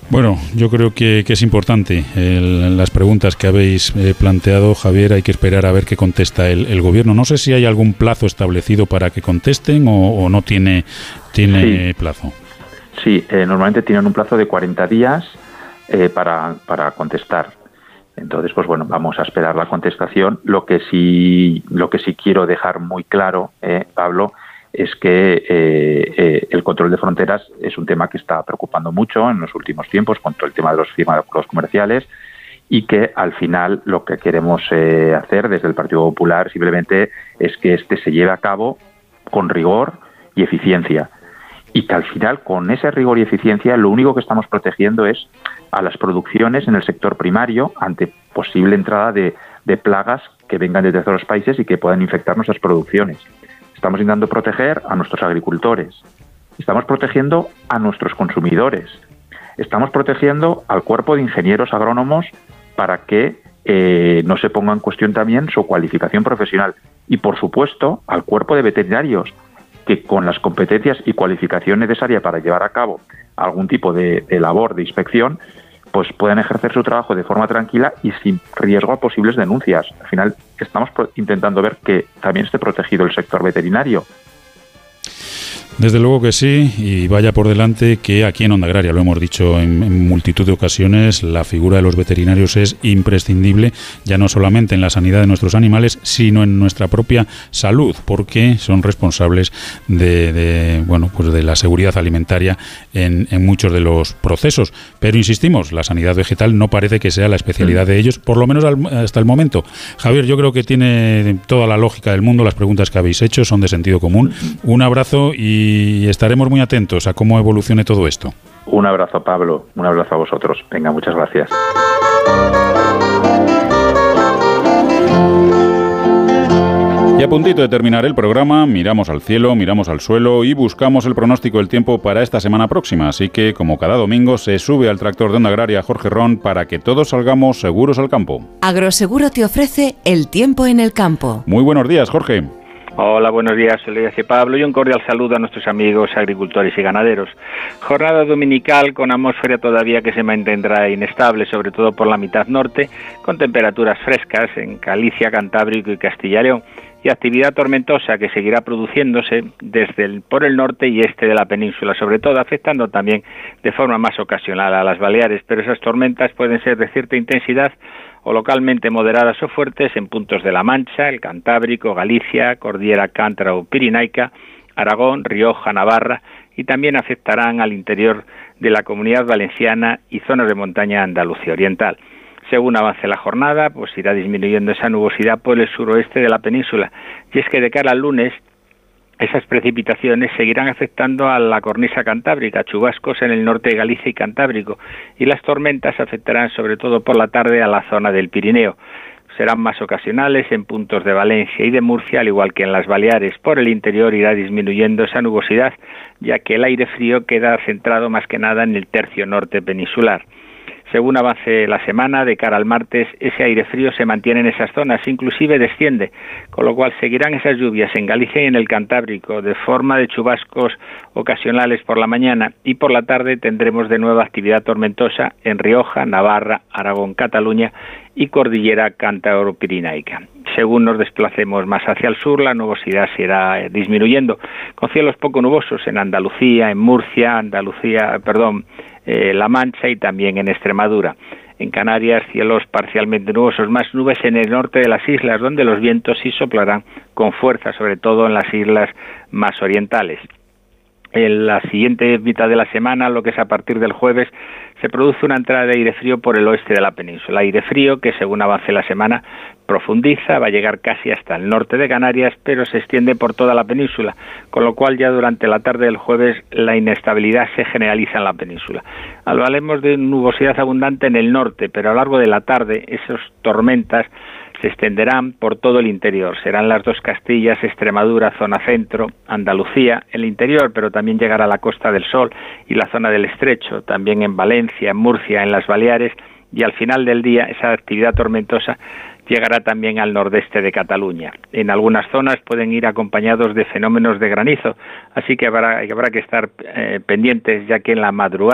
Bueno, yo creo que es importante las preguntas que habéis planteado, Javier. Hay que esperar a ver qué contesta el Gobierno. No sé si hay algún plazo establecido para que contesten o no tiene Sí. plazo. Sí, normalmente tienen un plazo de 40 días para contestar. Entonces, pues bueno, vamos a esperar la contestación. Lo que sí quiero dejar muy claro, Pablo, es que el control de fronteras es un tema que está preocupando mucho en los últimos tiempos con todo el tema de los firmas de acuerdos comerciales, y que al final lo que queremos hacer desde el Partido Popular simplemente es que este se lleve a cabo con rigor y eficiencia, y que al final con ese rigor y eficiencia lo único que estamos protegiendo es a las producciones en el sector primario ante posible entrada de plagas que vengan de terceros países y que puedan infectar nuestras producciones. Estamos intentando proteger a nuestros agricultores, estamos protegiendo a nuestros consumidores, estamos protegiendo al cuerpo de ingenieros agrónomos para que no se ponga en cuestión también su cualificación profesional, y por supuesto al cuerpo de veterinarios, que con las competencias y cualificación necesaria para llevar a cabo algún tipo de labor de inspección, pues puedan ejercer su trabajo de forma tranquila y sin riesgo a posibles denuncias. Al final estamos intentando ver que también esté protegido el sector veterinario. Desde luego que sí, y vaya por delante que aquí en Onda Agraria, lo hemos dicho en multitud de ocasiones, la figura de los veterinarios es imprescindible, ya no solamente en la sanidad de nuestros animales, sino en nuestra propia salud, porque son responsables de la seguridad alimentaria en muchos de los procesos. Pero insistimos, la sanidad vegetal no parece que sea la especialidad de ellos, por lo menos hasta el momento. Javier, yo creo que tiene toda la lógica del mundo, las preguntas que habéis hecho son de sentido común. Un abrazo y estaremos muy atentos a cómo evolucione todo esto. Un abrazo, Pablo. Un abrazo a vosotros. Venga, muchas gracias. Y a puntito de terminar el programa, miramos al cielo, miramos al suelo y buscamos el pronóstico del tiempo para esta semana próxima. Así que, como cada domingo, se sube al tractor de Onda Agraria Jorge Ron para que todos salgamos seguros al campo. Agroseguro te ofrece el tiempo en el campo. Muy buenos días, Jorge. Hola, buenos días, soy Luis y Pablo, y un cordial saludo a nuestros amigos agricultores y ganaderos. Jornada dominical con atmósfera todavía que se mantendrá inestable, sobre todo por la mitad norte, con temperaturas frescas en Galicia, Cantábrico y Castilla y León, y actividad tormentosa que seguirá produciéndose por el norte y este de la península, sobre todo afectando también de forma más ocasional a las Baleares, pero esas tormentas pueden ser de cierta intensidad o localmente moderadas o fuertes en puntos de La Mancha, el Cantábrico, Galicia, Cordillera Cántaro-Pirenaica, Aragón, Rioja, Navarra, y también afectarán al interior de la Comunidad Valenciana y zonas de montaña Andalucía Oriental. Según avance la jornada, pues irá disminuyendo esa nubosidad por el suroeste de la península, y es que de cara al lunes esas precipitaciones seguirán afectando a la cornisa cantábrica, chubascos en el norte de Galicia y Cantábrico, y las tormentas afectarán sobre todo por la tarde a la zona del Pirineo. Serán más ocasionales en puntos de Valencia y de Murcia, al igual que en las Baleares. Por el interior irá disminuyendo esa nubosidad, ya que el aire frío queda centrado más que nada en el tercio norte peninsular. Según avance la semana, de cara al martes, ese aire frío se mantiene en esas zonas, inclusive desciende, con lo cual seguirán esas lluvias en Galicia y en el Cantábrico, de forma de chubascos ocasionales por la mañana, y por la tarde tendremos de nuevo actividad tormentosa en Rioja, Navarra, Aragón, Cataluña y Cordillera Cántabro-Pirenaica. Según nos desplacemos más hacia el sur, la nubosidad se irá disminuyendo, con cielos poco nubosos en Andalucía, en Murcia, La Mancha y también en Extremadura. En Canarias, cielos parcialmente nubosos, más nubes en el norte de las islas, donde los vientos sí soplarán con fuerza, sobre todo en las islas más orientales. En la siguiente mitad de la semana, lo que es a partir del jueves, se produce una entrada de aire frío por el oeste de la península. Aire frío que, según avance la semana, profundiza, va a llegar casi hasta el norte de Canarias, pero se extiende por toda la península, con lo cual ya durante la tarde del jueves la inestabilidad se generaliza en la península. Hablaremos de nubosidad abundante en el norte, pero a lo largo de la tarde esas tormentas se extenderán por todo el interior. Serán las dos Castillas, Extremadura, zona centro, Andalucía, el interior, pero también llegará a la Costa del Sol y la zona del Estrecho, también en Valencia, en Murcia, en las Baleares, y al final del día esa actividad tormentosa llegará también al nordeste de Cataluña. En algunas zonas pueden ir acompañados de fenómenos de granizo, así que habrá que estar pendientes, ya que en la madrugada